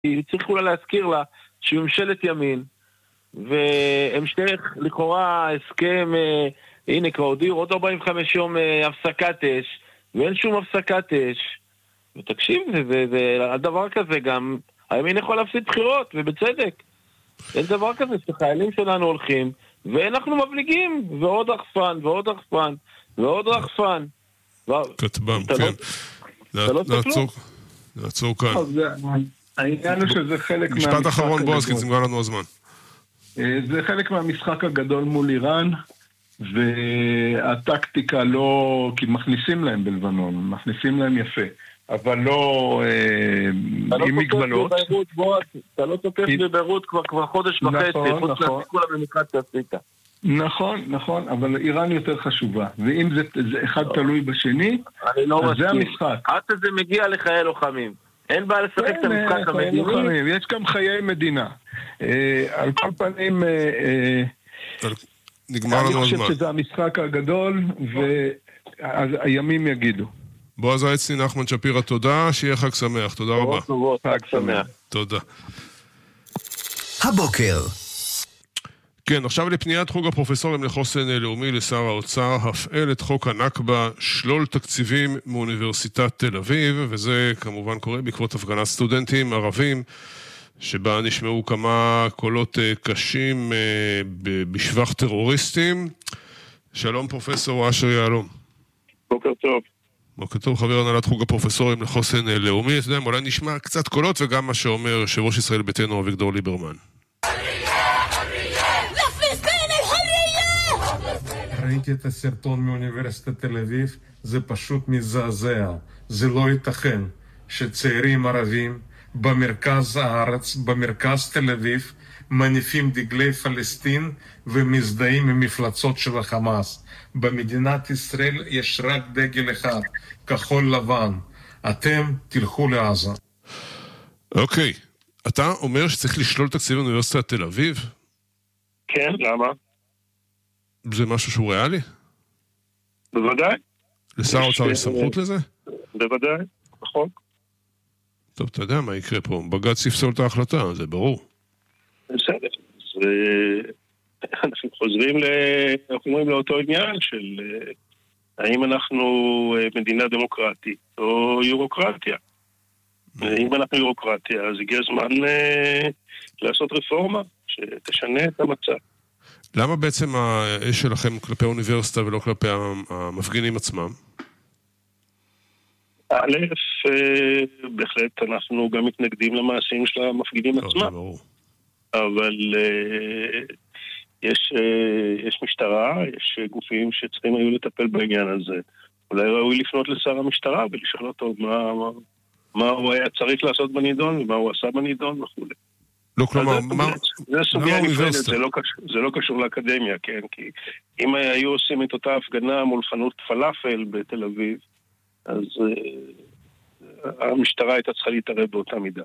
צריך אולי להזכיר לה שהיא ממשלת ימין, והמשך לכאורה הסכם, הנה כבר הודיעו עוד 45 יום הפסקת אש, ואין שום הפסקת אש. ותקשיב, זה הדבר כזה גם, הימין יכול להפסיד בחירות, ובצדק. אין דבר כזה שחיילים שלנו הולכים, ואנחנו מבליגים, ועוד רחפן, ועוד רחפן, ועוד רחפן. כתבם, כן. נעצור כאן. העניין הוא שזה חלק מהמשחק משפט אחרון בועז, כי נגמר לנו הזמן. זה חלק מהמשחק הגדול מול איראן, והטקטיקה לא, כי מכניסים להם בלבנון, מכניסים להם יפה, אבל לא עם מגבלות. אתה לא תוקף בביירות כבר חודש וחצי, חוץ לכל הממוקד שעשית. נכון, אבל איראן יותר חשובה, ואם זה אחד תלוי בשני, אז זה המשחק. עד זה מגיע לחיי לוחמים. אין בעיה לשחק את המשחק המדיני. יש גם חיי מדינה. על כל פנים, נגמר לנו הזמן. אני חושב שזה המשחק הגדול, והימים יגידו. בועז העצני, נחמן שפירא, תודה, שיהיה חג שמח, תודה רבה. חג שמח. תודה. הבוקר. כן, עכשיו לפניית חוג הפרופסורים לחוסן לאומי לשר האוצר, הפעל את חוק הנכבה, שלול תקציבים מאוניברסיטת תל אביב, וזה כמובן קורה בעקבות הפגנת סטודנטים ערבים, שבה נשמעו כמה קולות קשים בשבח טרוריסטים. שלום פרופסור אשר יעלום. בוקר טוב. בוקר טוב, חבר הנהלת חוג הפרופסורים לחוסן לאומי. אתה יודע, אולי נשמע קצת קולות וגם מה שאומר יושב ראש ישראל ביתנו אביגדור ליברמן. ראיתי את הסרטון מאוניברסיטת תל אביב, זה פשוט מזעזע. זה לא ייתכן שצעירים ערבים במרכז הארץ, במרכז תל אביב, מניפים דגלי פלסטין ומזדהים עם מפלצות של החמאס. במדינת ישראל יש רק דגל אחד, כחול לבן. אתם תלכו לעזה. אוקיי. אתה אומר שצריך לשלול תקציב באוניברסיטת תל אביב? כן, למה? זה משהו שהוא ריאלי? בוודאי. לשר האוצר יש סמכות לזה? בוודאי, בחוק. טוב, אתה יודע מה יקרה פה. בג"ץ יפסול את ההחלטה, זה ברור. בסדר. אנחנו חוזרים לאותו עניין של האם אנחנו מדינה דמוקרטית או יורוקרטיה. אם אנחנו יורוקרטיה, אז הגיע הזמן לעשות רפורמה שתשנה את המצב. למה בעצם האש שלכם כלפי האוניברסיטה ולא כלפי המפגינים עצמם? א', בהחלט אנחנו גם מתנגדים למעשים של המפגינים עצמם. אבל יש משטרה, יש גופים שצריכים היו לטפל בעניין הזה. אולי ראוי לפנות לשר המשטרה ולשאול אותו מה הוא היה צריך לעשות בנידון ומה הוא עשה בנידון וכו'. לא, כלומר, זה סוגיה נפרדת, זה לא קשור לאקדמיה, כן? כי אם היו עושים את אותה הפגנה מול חנות פלאפל בתל אביב, אז המשטרה הייתה צריכה להתערב באותה מידה.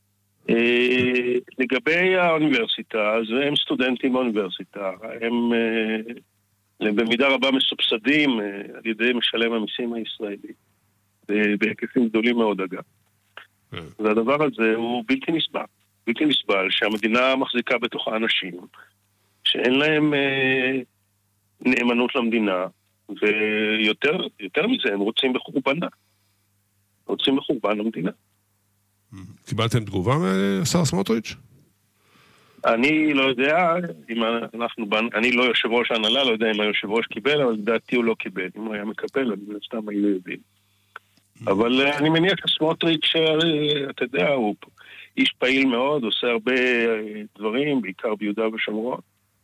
לגבי האוניברסיטה, אז הם סטודנטים באוניברסיטה, הם במידה רבה מסובסדים על ידי משלם המיסים הישראלי, בהיקפים גדולים מאוד אגב. והדבר הזה הוא בלתי נסבל. בלתי נסבל שהמדינה מחזיקה בתוכה אנשים שאין להם נאמנות למדינה, ויותר מזה הם רוצים בחורבנה. רוצים בחורבן למדינה. קיבלתם תגובה מהשר סמוטריץ'? אני לא יודע, אני לא יושב ראש ההנהלה, לא יודע אם היושב ראש קיבל, אבל לדעתי הוא לא קיבל. אם הוא היה מקבל, אני סתם היו יודעים. אבל אני מניח שסמוטריץ', אתה יודע, הוא איש פעיל מאוד, עושה הרבה דברים, בעיקר ביהודה ושומרון.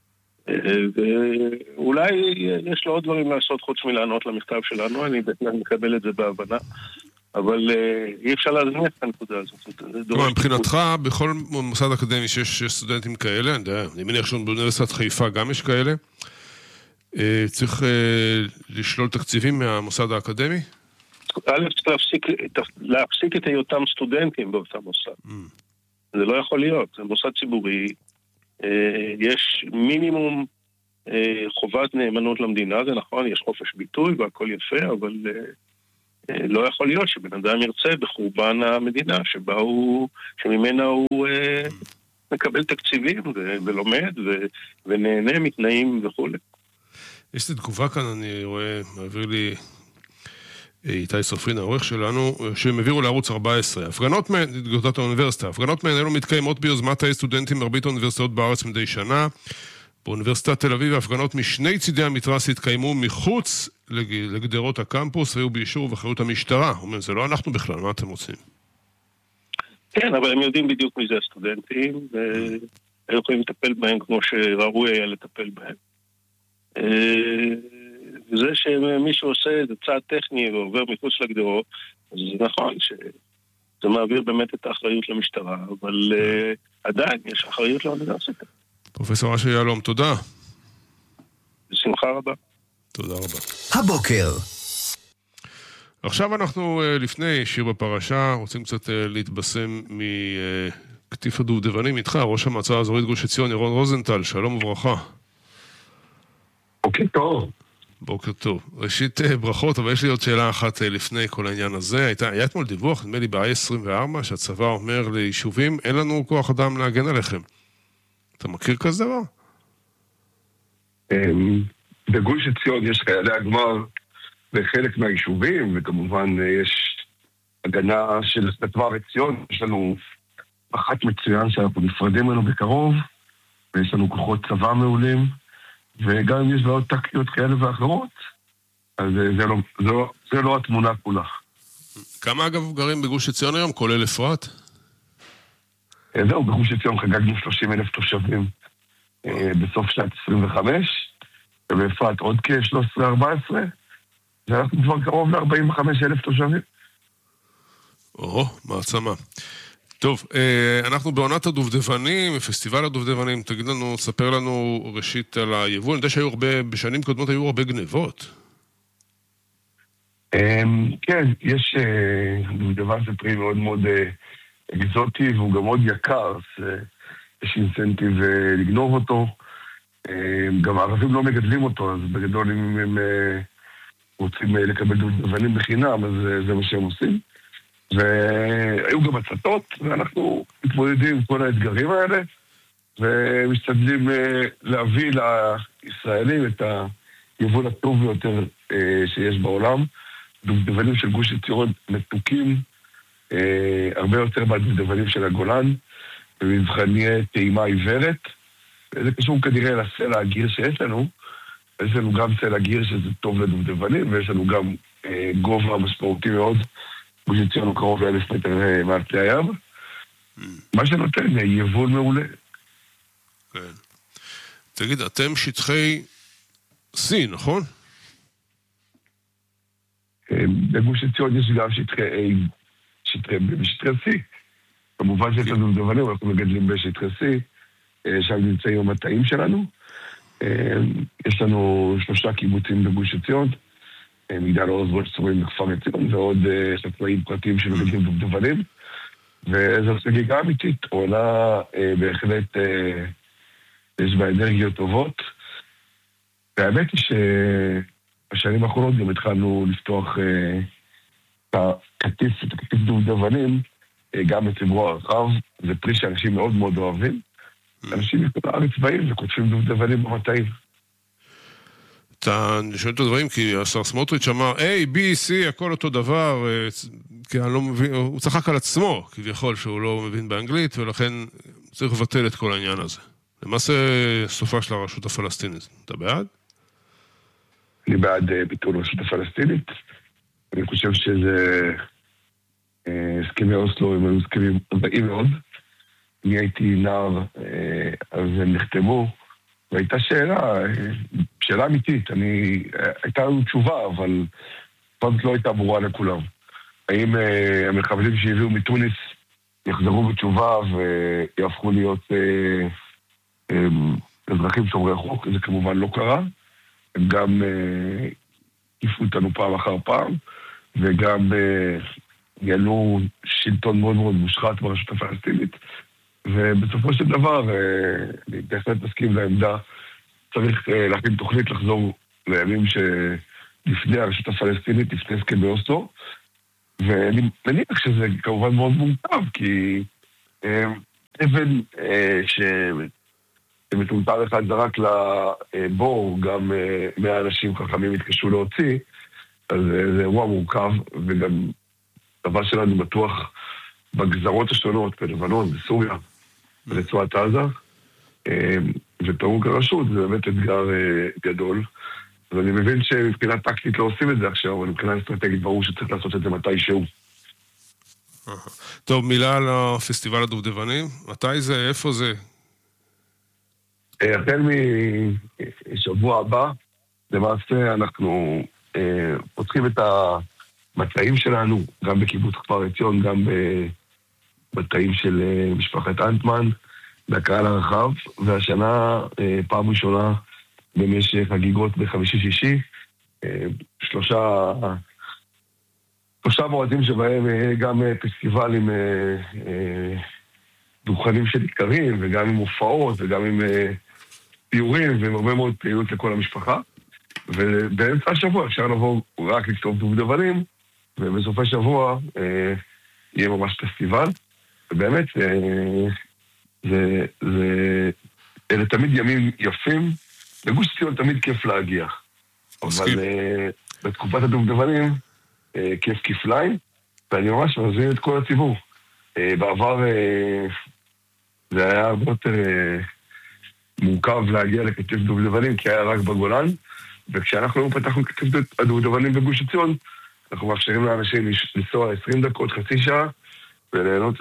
ואולי יש לו עוד דברים לעשות חוץ מלענות למכתב שלנו, אני מקבל את זה בהבנה. אבל אי אפשר להזניח את הנקודה הזאת. מבחינתך, בכל מוסד אקדמי שיש סטודנטים כאלה, אני מניח שבאוניברסיטת חיפה גם יש כאלה, צריך לשלול תקציבים מהמוסד האקדמי? א', צריך להפסיק את היותם סטודנטים באותה מוסד. זה לא יכול להיות, זה מוסד ציבורי, יש מינימום חובת נאמנות למדינה, זה נכון, יש חופש ביטוי והכל יפה, אבל לא יכול להיות שבן אדם ירצה בחורבן המדינה שממנה הוא מקבל תקציבים ולומד ונהנה מתנאים וכו'. יש לי תגובה כאן, אני רואה, מעביר לי איתי סופרין, העורך שלנו, שהם העבירו לערוץ 14. הפגנות תגובת האוניברסיטה. הפגנות מהן אלו מתקיימות ביוזמת הסטודנטים מרבית האוניברסיטאות בארץ מדי שנה. באוניברסיטת תל אביב ההפגנות משני צידי המתרס התקיימו מחוץ לגדרות הקמפוס, והיו באישור ובאחריות המשטרה. אומרים, זה לא אנחנו בכלל, מה אתם רוצים? כן, אבל הם יודעים בדיוק מי זה הסטודנטים, והיו יכולים לטפל בהם כמו שראוי היה לטפל בהם. וזה שמישהו עושה איזה צעד טכני ועובר מחוץ לגדרות, אז זה נכון שזה מעביר באמת את האחריות למשטרה, אבל עדיין יש אחריות לאוניברסיטה. פרופסור אשר יהלום, תודה. בשמחה רבה. תודה רבה. הבוקר. עכשיו אנחנו לפני שיר בפרשה, רוצים קצת להתבשם מכתיף הדובדבנים איתך, ראש המועצה האזורית גוש עציון, ירון רוזנטל, שלום וברכה. בוקר טוב. בוקר טוב. ראשית ברכות, אבל יש לי עוד שאלה אחת לפני כל העניין הזה. היה אתמול דיווח, נדמה לי ב-24, שהצבא אומר ליישובים, אין לנו כוח אדם להגן עליכם. אתה מכיר כזה דבר? בגוש עציון יש חיילי הגמר בחלק מהיישובים, וכמובן יש הגנה של סטטמר עציון. יש לנו אחת מצוין שאנחנו נפרדים ממנו בקרוב, ויש לנו כוחות צבא מעולים, וגם אם יש בעוד טקטיות כאלה ואחרות, אז זה לא התמונה כולה. כמה אגב גרים בגוש עציון היום, כולל אפרת? זהו, בגוש עציון חגגנו 30,000 תושבים בסוף שנת 25, ובאפרת עוד כ-13-14, ואנחנו כבר קרוב ל-45,000 תושבים. מעצמה. טוב, אנחנו בעונת הדובדבנים, פסטיבל הדובדבנים, תגיד לנו, ספר לנו ראשית על היבוא, אני יודע שהיו בשנים קודמות היו הרבה גנבות. כן, יש דובדבן זה פרי מאוד מאוד אקזוטי, והוא גם מאוד יקר, אז יש אינסנטיב לגנוב אותו. גם הערבים לא מגדלים אותו, אז בגדול אם הם רוצים לקבל דובדבנים בחינם, אז זה מה שהם עושים. והיו גם הצתות, ואנחנו מתמודדים עם כל האתגרים האלה, ומשתדלים להביא לישראלים את היבול הטוב ביותר שיש בעולם. דובדבנים של גוש עציון מתוקים, הרבה יותר מהדובדבנים של הגולן, במבחני טעימה עיוורת, וזה קשור כנראה לסלע הגיר שיש לנו. יש לנו גם סלע גיר שזה טוב לדובדבנים, ויש לנו גם גובה משמעותי מאוד, גוש עציון הוא קרוב ל1,000 מטר מעל פני הים, מה שנותן יבול מעולה. כן. תגיד, אתם שטחי C, נכון? בגוש עציון יש גם שטחי C. כמובן שיש לנו דובדבנים, אנחנו מגדלים בשטחי C, שם נמצאים המטעים שלנו. יש לנו 3 קיבוצים בגוש עציון, מגדל עוז ועוד צורים בכפר עציון, ועוד חקלאים פרטיים שמגדלים דובדבנים, וזו חגיגה אמיתית, עונה בהחלט יש בה אנרגיות טובות, והאמת היא שבשנים האחרונות גם התחלנו לפתוח את הקטיף דובדבנים, גם לציבור הרחב, זה פרי שאנשים מאוד מאוד אוהבים, אנשים מכל הארץ באים וכותבים דובדבנים במטעים. אני שואל את הדברים כי השר סמוטריץ' אמר A, B, C, הכל אותו דבר, כי אני לא מבין, הוא צחק על עצמו כביכול שהוא לא מבין באנגלית, ולכן צריך לבטל את כל העניין הזה. למעשה סופה של הרשות הפלסטינית. אתה בעד? אני בעד ביטול הרשות הפלסטינית. אני חושב שזה הסכמי אוסלו הם היו הסכמים רעים מאוד. אני הייתי נער, אז הם נחתמו, והייתה שאלה אמיתית, הייתה לנו תשובה, אבל זאת לא הייתה ברורה לכולם. האם המחבלים שהביאו מתוניס יחזרו בתשובה ויהפכו להיות אזרחים שומרי חוק? זה כמובן לא קרה. הם גם עיפו אותנו פעם אחר פעם, וגם ניהלו שלטון מאוד מאוד מושחת ברשות הפלסטינית, ובסופו של דבר, אני בהחלט מסכים לעמדה, צריך להכין תוכנית לחזור לימים לפני הרשות הפלסטינית, לפני הסכם באוסלו, ואני מניח שזה כמובן מאוד מורכב, כי אבן שמטולטל אחד זרק לבור, גם 100 אנשים חכמים התקשו להוציא, אז זה אירוע מורכב, וגם דבר שלנו בטוח בגזרות השונות, בלבנון, בסוריה, ברצועת עזה, ופירוק הרשות זה באמת אתגר גדול. אז אני מבין שמבחינה טקטית לא עושים את זה עכשיו, אבל מבחינה אסטרטגית ברור שצריך לעשות את זה מתישהו. טוב, מילה על הפסטיבל הדובדבנים. מתי זה? איפה זה? החל משבוע הבא, למעשה אנחנו פותחים את המטעים שלנו, גם בקיבוץ כפר עציון, גם בתאים של משפחת אנטמן, בקהל הרחב, והשנה פעם ראשונה במשך חגיגות בחמישי-שישי, שלושה מועדים שבהם גם פסטיבל עם דוכנים של עיקרים, וגם עם הופעות, וגם עם טיורים, ועם הרבה מאוד פעילות לכל המשפחה. ובאמצע השבוע אפשר לבוא רק לכתוב דובדבנים, ובסופי שבוע יהיה ממש פסטיבל. ובאמת, אלה תמיד ימים יפים, לגוש ציון תמיד כיף להגיע. אבל בתקופת הדובדבנים, כיף כפליים, ואני ממש מזמין את כל הציבור. בעבר זה היה הרבה יותר מורכב להגיע לכתב דובדבנים, כי היה רק בגולן, וכשאנחנו פתחנו כתב הדובדבנים בגוש ציון, אנחנו מאפשרים לאנשים לנסוע 20 דקות, חצי שעה, וליהנות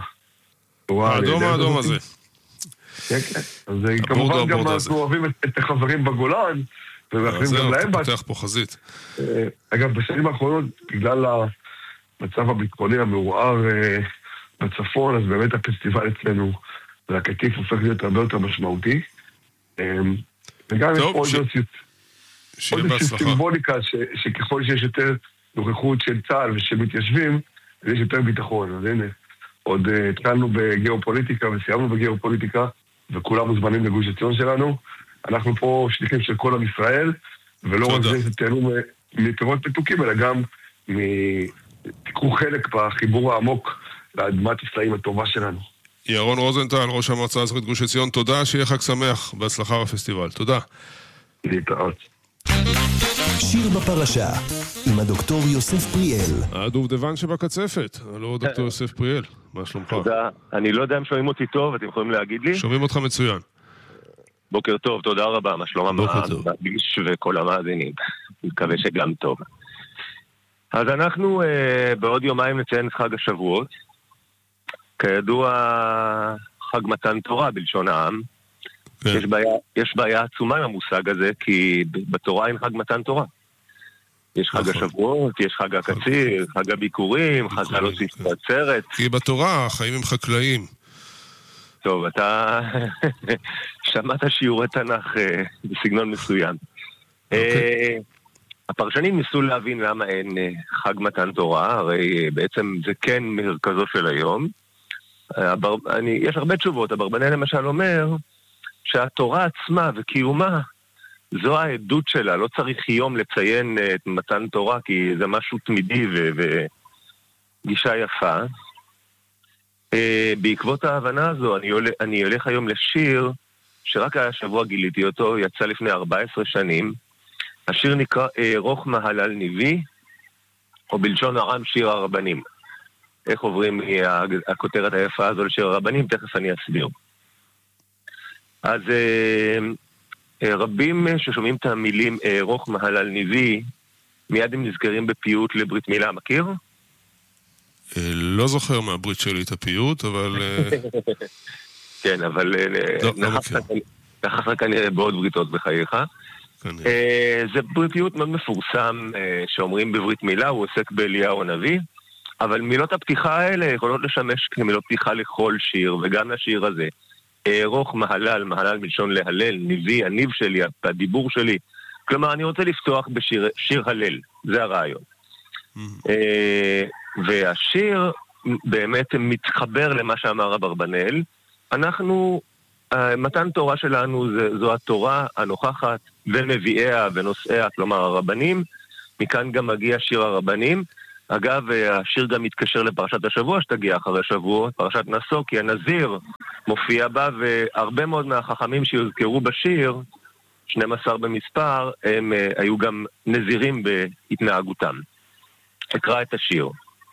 האדום הזה. כן, כן. אז כמובן גם אנחנו אוהבים את החברים בגולן, ומאחלים גם להם. זה פותח פה חזית. אגב, בשנים האחרונות, בגלל המצב הביטחוני המעורער בצפון, אז באמת הפסטיבל אצלנו והקטיף הופך להיות הרבה יותר משמעותי. וגם יש פה עוד איזושהי סימבוליקה שככל שיש יותר נוכחות של צה"ל ושל מתיישבים, יש יותר ביטחון. אז הנה, עוד התחלנו בגיאופוליטיקה וסיימנו בגיאופוליטיקה, וכולם מוזמנים לגוש ציון שלנו. אנחנו פה שליחים של כל עם ישראל, ולא רק זה שתהנו מפירות מתוקים, אלא גם תיקחו חלק בחיבור העמוק לאדמת ישראל הטובה שלנו. ירון רוזנטל, ראש המועצה האזורית גוש עציון, תודה, שיהיה חג שמח, בהצלחה בפסטיבל. תודה. להתראות. שיר בפרשה, עם הדוקטור יוסף פריאל. הדובדבן שבקצפת. הלו, דוקטור יוסף פריאל, מה שלומך? תודה. אני לא יודע אם שומעים אותי טוב, אתם יכולים להגיד לי? שומעים אותך מצוין. בוקר טוב, תודה רבה, מה שלום המאזינים וכל המאזינים. מקווה שגם טוב. אז אנחנו בעוד יומיים נציין את חג השבועות. כידוע, חג מתן תורה בלשון העם. כן. יש בעיה עצומה עם המושג הזה, כי בתורה אין חג מתן תורה. יש חג השבועות, יש חג הקציר, חג הביקורים, חג הלוסיף בעצרת. כי בתורה החיים הם חקלאים. טוב, אתה שמעת שיעורי תנ"ך בסגנון מסוים. הפרשנים ניסו להבין למה אין חג מתן תורה, הרי בעצם זה כן מרכזו של היום. יש הרבה תשובות, אברבנאל למשל אומר שהתורה עצמה וקיומה זו העדות שלה, לא צריך יום לציין את מתן תורה כי זה משהו תמידי וגישה יפה. בעקבות ההבנה הזו אני הולך היום לשיר שרק השבוע גיליתי אותו, יצא לפני 14 שנים. השיר נקרא רוך מהלל ניבי, או בלשון העם שיר הרבנים. איך עוברים הכותרת היפה הזו לשיר הרבנים? תכף אני אסביר. אז רבים ששומעים את המילים רוך מהלל ניבי, מיד הם נזכרים בפיוט לברית מילה, מכיר? לא זוכר מהברית שלי את הפיוט, אבל... כן, אבל נכחת כנראה בעוד בריתות בחייך. זה פיוט מאוד מפורסם שאומרים בברית מילה, הוא עוסק באליהו הנביא, אבל מילות הפתיחה האלה יכולות לשמש כמילות פתיחה לכל שיר, וגם לשיר הזה. רוך מהלל, מהלל מלשון להלל, ניבי, הניב שלי, הדיבור שלי. כלומר, אני רוצה לפתוח בשיר הלל, זה הרעיון. והשיר באמת מתחבר למה שאמר אברבנאל. אנחנו, מתן תורה שלנו זו התורה הנוכחת ונביאיה ונושאיה, כלומר הרבנים, מכאן גם מגיע שיר הרבנים. אגב, השיר גם מתקשר לפרשת השבוע שתגיע אחרי שבוע, פרשת נשוא, כי הנזיר מופיע בה, והרבה מאוד מהחכמים שיוזכרו בשיר, 12 במספר, הם היו גם נזירים בהתנהגותם. אקרא את השיר.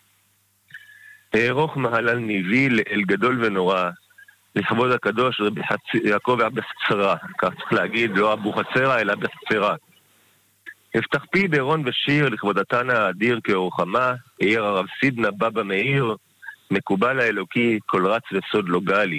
אערוך מהלל ניבי לאל גדול ונורא, לכבוד הקדוש רבי יעקב אבוחצירא, כך צריך להגיד, לא אבוחצירא אלא אבוחצירא. אפתח פי בארון ושיר לכבוד התנא האדיר כאורחמה, העיר הרב סידנא בבא מאיר, מקובל האלוקי כל רץ וסוד לא גלי.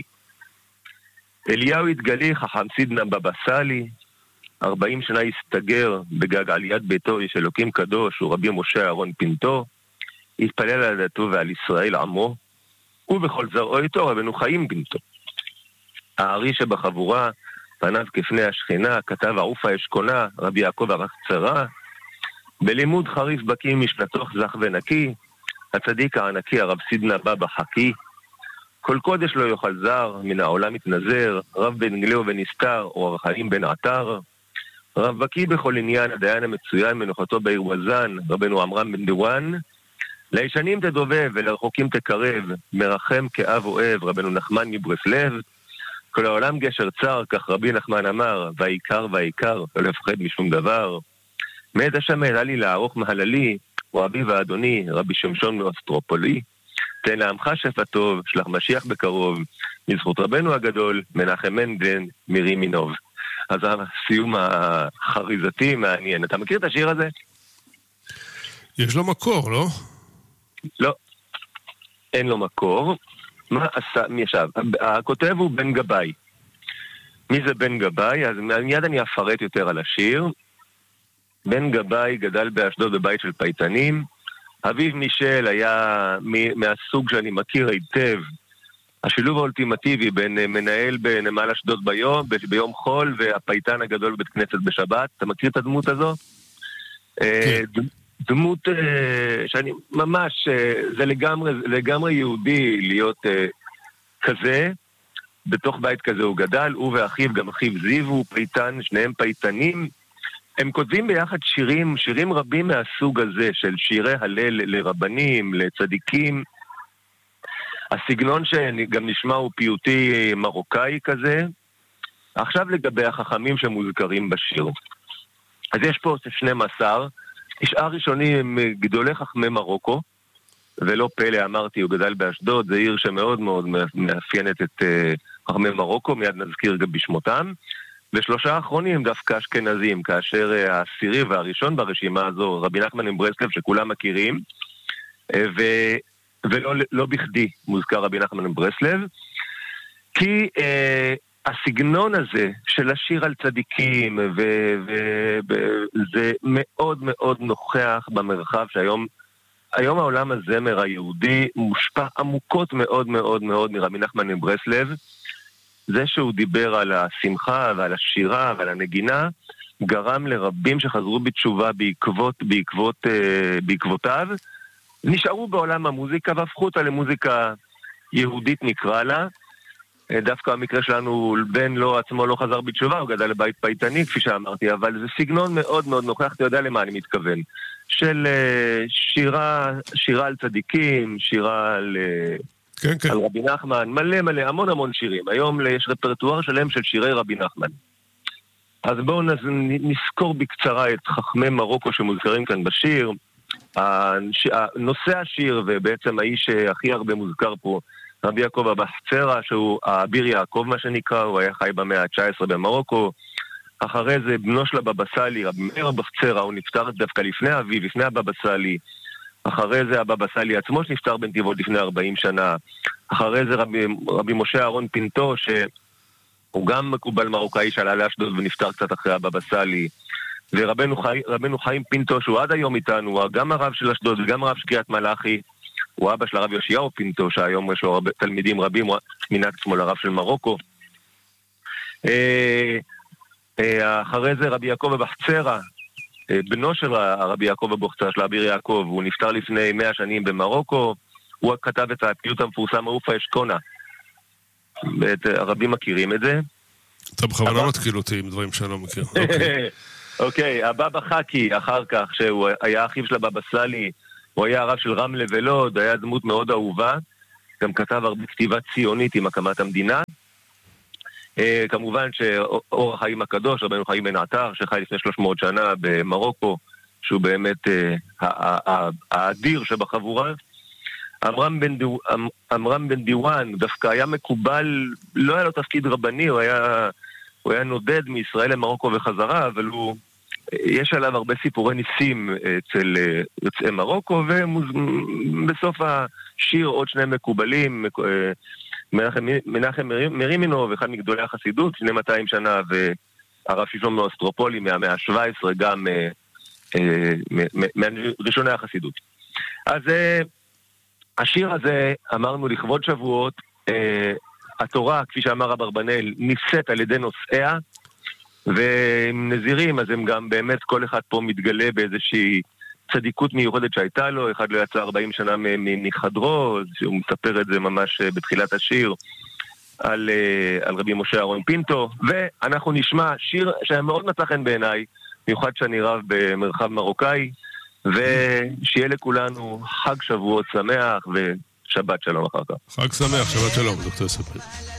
אליהו התגלי חכם סידנא בבא סאלי, 40 שנה הסתגר בגג עליית ביתו איש אלוקים קדוש ורבי משה אהרון פינטו, התפלל על דתו ועל ישראל עמו, ובכל זרעו איתו רבנו חיים פינטו. הארי שבחבורה, פניו כפני השכינה, כתב ערופה אשכונה, רבי יעקב אבוחצירא, בלימוד חריף בקיא משנתוך זך ונקי, הצדיק הענקי הרב סידנא בבא חכי, כל קודש לא יאכל זר, מן העולם מתנזר, רב בן גליו ונסתר, אור החיים בן עטר, רב בקיא בכל עניין, הדיין המצוין מנוחתו בעיר וזן, רבנו עמרם בן דואן, לישנים תדובב ולרחוקים תקרב, מרחם כאב אוהב, רבנו נחמן מברסלב, כל העולם גשר צר, כך רבי נחמן אמר, והעיקר, לא לפחד משום דבר. מאת השם העלה לי לערוך מהללי, רבי ואדוני, רבי שמשון מאוסטרופולי, תן לעמך שפע טוב, שלח משיח בקרוב, מזכות רבנו הגדול, מנחם מנדל, מירי מינוב. אז הסיום החריזתי מעניין. אתה מכיר את השיר הזה? יש לו מקור, לא? לא, אין לו מקור. מה עשה, מי ישב? הכותב הוא בן גבאי. מי זה בן גבאי? אז מיד אני אפרט יותר על השיר. בן גבאי גדל באשדוד בבית של פייטנים. אביו מישל היה מהסוג שאני מכיר היטב. השילוב האולטימטיבי בין מנהל בנמל אשדוד ביום חול והפייטן הגדול בבית כנסת בשבת. אתה מכיר את הדמות הזו? כן. דמות שאני ממש, זה לגמרי יהודי להיות כזה, בתוך בית כזה הוא גדל, הוא ואחיו, גם אחיו זיו הוא פייטן, שניהם פייטנים, הם כותבים ביחד שירים רבים מהסוג הזה, של שירי הלל לרבנים, לצדיקים, הסגנון שגם נשמע הוא פיוטי מרוקאי כזה. עכשיו לגבי החכמים שמוזכרים בשיר. אז יש פה 12, 9 ראשונים הם גדולי חכמי מרוקו, ולא פלא אמרתי, הוא גדל באשדוד, זה עיר שמאוד מאוד מאפיינת את חכמי מרוקו, מיד נזכיר גם בשמותם, ו3 האחרונים הם דווקא אשכנזים, כאשר העשירי והראשון ברשימה הזו, רבי נחמן מברסלב שכולם מכירים, ולא בכדי מוזכר רבי נחמן מברסלב, כי הסגנון הזה של השיר על צדיקים, זה מאוד מאוד נוכח במרחב שהיום העולם הזמר היהודי מושפע עמוקות מאוד מאוד מאוד מרבי נחמן מברסלב. זה שהוא דיבר על השמחה ועל השירה ועל הנגינה, גרם לרבים שחזרו בתשובה בעקבותיו, נשארו בעולם המוזיקה והפכו אותה למוזיקה יהודית נקרא לה. דווקא המקרה שלנו, בן לא עצמו לא חזר בתשובה, הוא גדל לבית פייטני כפי שאמרתי, אבל זה סגנון מאוד מאוד נוכח, אתה יודע למה אני מתכוון, של שירה על צדיקים, שירה על רבי נחמן, מלא, המון שירים. היום יש רפרטואר שלם של שירי רבי נחמן. אז בואו נזכור בקצרה את חכמי מרוקו שמוזכרים כאן בשיר. נושא השיר ובעצם האיש הכי הרבה מוזכר פה, רבי יעקב אבוחצירא, שהוא האביר יעקב מה שנקרא, הוא היה חי במאה ה-19 במרוקו. אחרי זה בנו של הבבא סאלי, רבי מאיר אבוחצירא, הוא נפטר דווקא לפני אביו, לפני הבבא סאלי. אחרי זה הבבא סאלי עצמו שנפטר בנתיבות לפני 40 שנה. אחרי זה רבי משה אהרון פינטו, שהוא גם מקובל מרוקאי שעלה לאשדוד ונפטר קצת אחרי הבבא סאלי. ורבנו חיים פינטו, שהוא עד היום איתנו, הוא גם הרב של אשדוד וגם הרב של קריית מלאכי, הוא אבא של הרב יאשיהו פינטו, שהיום יש לו תלמידים רבים, הוא מינה את עצמו לרב של מרוקו. אחרי זה רבי יעקב אבוחצירא, בנו של רבי יעקב אבוחצירא, של האביר יעקב, הוא נפטר לפני 100 שנים במרוקו, הוא כתב את הפיוט המפורסם ערופה אשכונה. הרבים מכירים את זה. אתה בכוונה מתקיל אותי עם דברים שאני לא מכיר. אוקיי, הבבא חכי, אחר כך, שהוא היה אחיו של הבבא סאלי, הוא היה הרב של רמלה ולוד, היה דמות מאוד אהובה, גם כתב הרבה כתיבה ציונית עם הקמת המדינה. כמובן שאור החיים הקדוש, רבנו חיים בן עטר, שחי לפני 300 שנה במרוקו, שהוא באמת האדיר שבחבורה. אמרם בן דיוואן דווקא היה מקובל, לא היה לו תפקיד רבני, הוא היה נודד מישראל למרוקו וחזרה, אבל יש עליו הרבה סיפורי ניסים אצל יוצאי מרוקו, ובסוף השיר עוד שני מקובלים, מנחם מרימינוב, אחד מגדולי החסידות, לפני 200 שנה, והרב שמשון מאוסטרופולי מהמאה ה-17, גם מראשוני החסידות. אז השיר הזה, אמרנו לכבוד שבועות, התורה, כפי שאמר רב אברבנאל, נישאת על ידי נושאיה, והם נזירים, אז הם גם באמת, כל אחד פה מתגלה באיזושהי צדיקות מיוחדת שהייתה לו, אחד לא יצא 40 שנה מחדרו, הוא מספר את זה ממש בתחילת השיר, על רבי משה אהרון פינטו, ואנחנו נשמע שיר שהיה מאוד מצא חן בעיניי, מיוחד שאני רב במרחב מרוקאי, ושיהיה לכולנו חג שבועות שמח ושבת שלום אחר כך. חג שמח, שבת שלום, דוקטור יוסף פריאל.